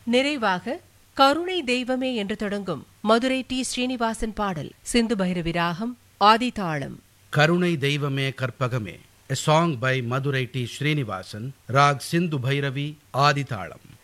நிறைவாக கருணை தெய்வமே என்று தொடங்கும் மதுரை டி. ஸ்ரீனிவாசன் பாடல். சிந்து பைரவி ராகம், ஆதி தாளம். கருணை தெய்வமே கற்பகமே, a song by Madurai T. Srinivasan, rock Sindhu Bhairavi, ஆதி தாளம்.